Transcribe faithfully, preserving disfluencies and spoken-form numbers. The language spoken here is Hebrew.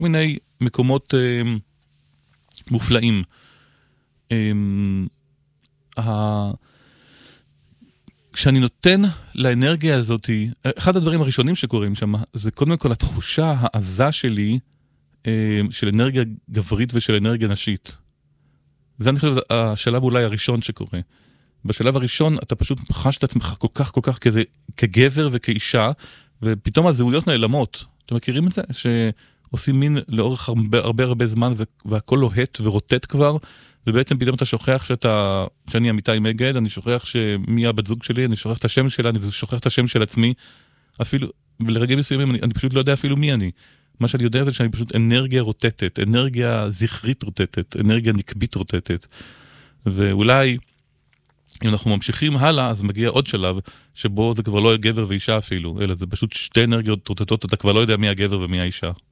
מיני מקומות אה, מופלאים. אה, ה... כשאני נותן לאנרגיה הזאת, אחד הדברים הראשונים שקורים שם, זה קודם כל התחושה העזה שלי, אה, של אנרגיה גברית ושל אנרגיה נשית. זה אני חושב, השלב אולי הראשון שקורה. בשלב הראשון אתה פשוט חש את עצמך כל כך כל כך כזה, כגבר וכאישה, ופתאום הזהויות נעלמות. אתם מכירים את זה? שעושים מין לאורך הרבה הרבה, הרבה זמן, והכל לוהט ורוטט כבר, ובעצם פתאום אתה שוכח שאתה, שאני אמיתי מגד, אני שוכח שמי הבת זוג שלי, אני שוכח את השם שלה, אני שוכח את השם של עצמי, אפילו, ולרגעים מסוימים, אני, אני פשוט לא יודע אפילו מי אני. מה שאני יודע זה שאני פשוט אנרגיה רוטטת, אנרגיה זכרית רוטטת, אנרגיה נקבית רוטטת. ואולי, אם אנחנו ממשיכים הלאה, אז מגיע עוד שלב, שבו זה כבר לא גבר ואישה אפילו, אלא זה פשוט שתי אנרגיות רוטטות, אתה כבר לא יודע מי הגבר ומי האישה.